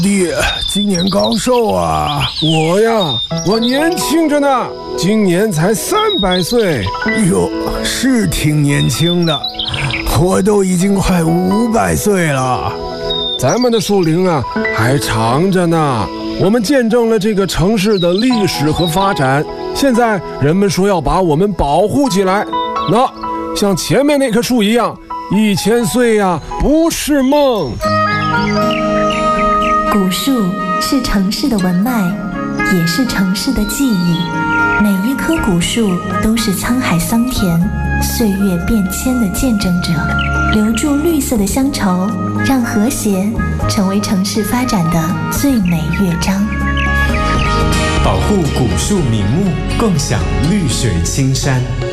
弟，今年高寿啊？我年轻着呢，今年才300岁。 哟，是挺年轻的，我都已经快500岁了。 咱们的树龄啊还长着呢，我们见证了这个城市的历史和发展。现在人们说要把我们保护起来，那像前面那棵树一样，1000岁呀，不是梦。 古树是城市的文脉，也是城市的记忆。每一棵古树都是沧海桑田、岁月变迁的见证者，留住绿色的乡愁，让和谐成为城市发展的最美乐章。 保护古树名木，共享绿水青山。